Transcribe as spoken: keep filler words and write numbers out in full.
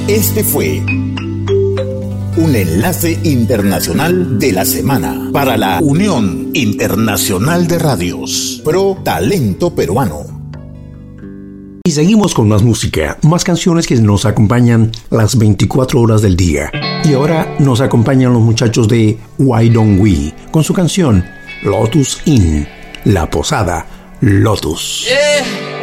Este fue un enlace internacional de la semana para la Unión Internacional de Radios Pro Talento Peruano. Y seguimos con más música, más canciones que nos acompañan las veinticuatro horas del día. Y ahora nos acompañan los muchachos de Why Don't We con su canción Lotus Inn, La Posada Lotus. Yeah.